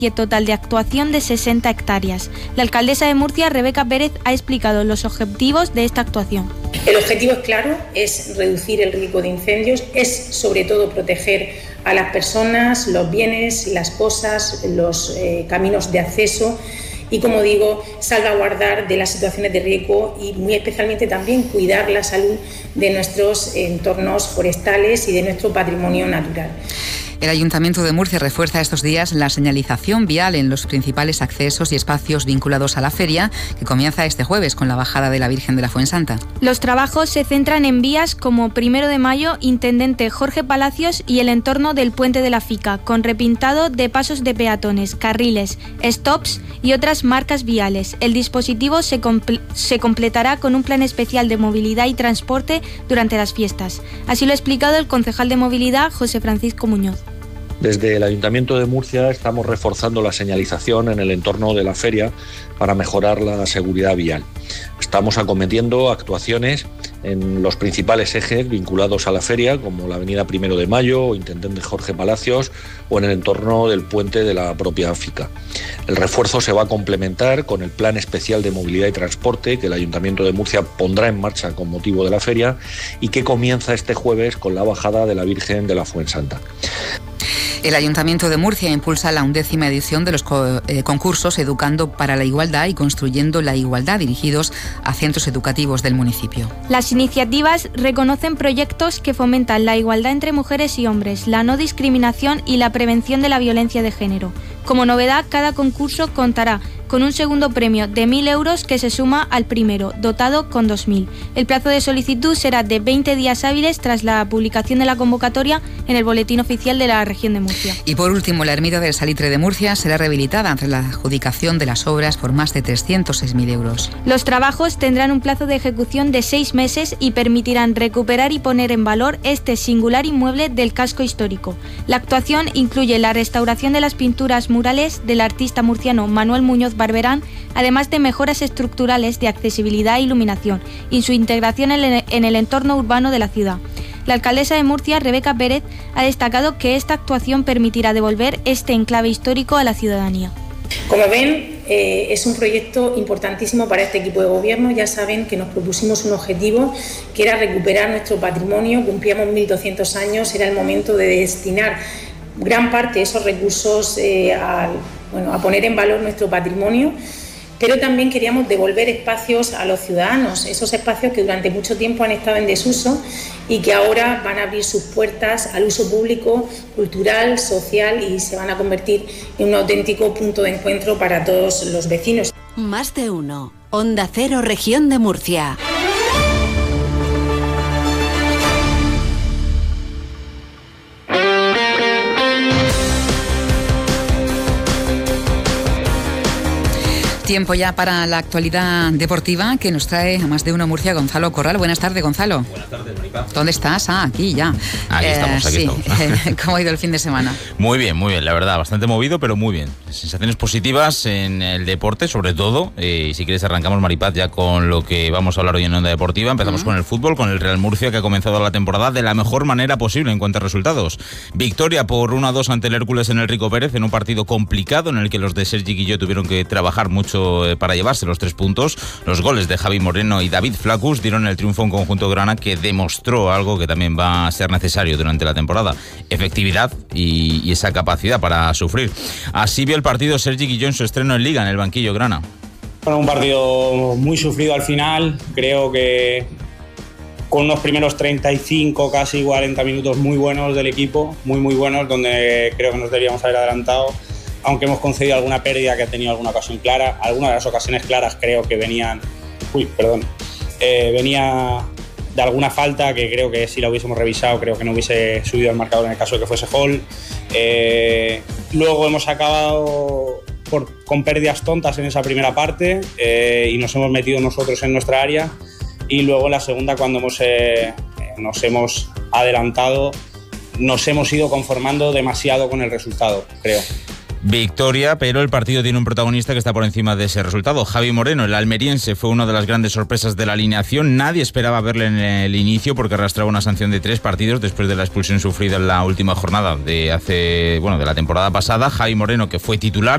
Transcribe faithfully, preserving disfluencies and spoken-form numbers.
y el total de actuación de sesenta hectáreas. La alcaldesa de Murcia, Rebeca Pérez, ha explicado los objetivos de esta actuación. El objetivo es claro, es reducir el riesgo de incendios, es sobre todo proteger a las personas, los bienes, las cosas, los eh, caminos de acceso y, como digo, salvaguardar de las situaciones de riesgo y muy especialmente también cuidar la salud de nuestros entornos forestales y de nuestro patrimonio natural. El Ayuntamiento de Murcia refuerza estos días la señalización vial en los principales accesos y espacios vinculados a la feria, que comienza este jueves con la bajada de la Virgen de la Fuensanta. Los trabajos se centran en vías como Primero de Mayo, Intendente Jorge Palacios y el entorno del Puente de la Fica, con repintado de pasos de peatones, carriles, stops y otras marcas viales. El dispositivo se, comple- se completará con un plan especial de movilidad y transporte durante las fiestas. Así lo ha explicado el concejal de Movilidad, José Francisco Muñoz. Desde el Ayuntamiento de Murcia estamos reforzando la señalización en el entorno de la feria para mejorar la seguridad vial. Estamos acometiendo actuaciones en los principales ejes vinculados a la feria, como la avenida Primero de Mayo o Intendente Jorge Palacios, o en el entorno del puente de la propia Fica. El refuerzo se va a complementar con el Plan Especial de Movilidad y Transporte que el Ayuntamiento de Murcia pondrá en marcha con motivo de la feria y que comienza este jueves con la bajada de la Virgen de la Fuensanta. El Ayuntamiento de Murcia impulsa la undécima edición de los co- eh, concursos Educando para la Igualdad y Construyendo la Igualdad, dirigidos a centros educativos del municipio. Las iniciativas reconocen proyectos que fomentan la igualdad entre mujeres y hombres, la no discriminación y la prevención de la violencia de género. Como novedad, cada concurso contará con un segundo premio de mil euros que se suma al primero, dotado con dos mil. El plazo de solicitud será de veinte días hábiles tras la publicación de la convocatoria en el Boletín Oficial de la Región de Murcia. Y por último, la ermita del Salitre de Murcia será rehabilitada ante la adjudicación de las obras por más de trescientos seis mil euros. Los trabajos tendrán un plazo de ejecución de seis meses y permitirán recuperar y poner en valor este singular inmueble del casco histórico. La actuación incluye la restauración de las pinturas murales del artista murciano Manuel Muñoz Barberán, además de mejoras estructurales de accesibilidad e iluminación y su integración en el entorno urbano de la ciudad. La alcaldesa de Murcia, Rebeca Pérez, ha destacado que esta actuación permitirá devolver este enclave histórico a la ciudadanía. Como ven, eh, es un proyecto importantísimo para este equipo de gobierno. Ya saben que nos propusimos un objetivo que era recuperar nuestro patrimonio. Cumplíamos mil doscientos años, era el momento de destinar gran parte de esos recursos eh, a, bueno, a poner en valor nuestro patrimonio, pero también queríamos devolver espacios a los ciudadanos, esos espacios que durante mucho tiempo han estado en desuso y que ahora van a abrir sus puertas al uso público, cultural, social y se van a convertir en un auténtico punto de encuentro para todos los vecinos. Más de uno. Onda Cero, Región de Murcia. Tiempo ya para la actualidad deportiva que nos trae a Más de Uno Murcia Gonzalo Corral. Buenas tardes, Gonzalo. Buenas tardes, Maripa. ¿Dónde estás? Ah, aquí ya. Aquí eh, estamos, aquí sí. estamos. ¿Cómo ha ido el fin de semana? Muy bien, muy bien, la verdad, bastante movido, pero muy bien. Sensaciones positivas en el deporte, sobre todo. Eh, y si quieres arrancamos, Maripaz, ya con lo que vamos a hablar hoy en Onda Deportiva. Empezamos uh-huh. con el fútbol, con el Real Murcia, que ha comenzado la temporada de la mejor manera posible en cuanto a resultados. Victoria por uno a dos ante el Hércules en el Rico Pérez, en un partido complicado en el que los de Sergi Guilló tuvieron que trabajar mucho eh, para llevarse los tres puntos. Los goles de Javi Moreno y David Flacus dieron el triunfo a un conjunto grana que demostró algo que también va a ser necesario durante la temporada: efectividad y, y esa capacidad para sufrir. Así vio el partido Sergi Guilló en su estreno en Liga, en el banquillo grana. Bueno, un partido muy sufrido al final. Creo que con unos primeros treinta y cinco, casi cuarenta minutos muy buenos del equipo, muy muy buenos, donde creo que nos deberíamos haber adelantado. Aunque hemos concedido alguna pérdida que ha tenido alguna ocasión clara, algunas de las ocasiones claras creo que venían, uy, perdón, eh, venía de alguna falta que creo que si la hubiésemos revisado creo que no hubiese subido al marcador en el caso de que fuese gol. Eh, luego hemos acabado por, con pérdidas tontas en esa primera parte eh, y nos hemos metido nosotros en nuestra área, y luego en la segunda, cuando hemos, eh, nos hemos adelantado, nos hemos ido conformando demasiado con el resultado, creo. Victoria, pero el partido tiene un protagonista que está por encima de ese resultado. Javi Moreno, el almeriense, fue una de las grandes sorpresas de la alineación. Nadie esperaba verle en el inicio porque arrastraba una sanción de tres partidos después de la expulsión sufrida en la última jornada de hace, bueno, de la temporada pasada. Javi Moreno, que fue titular,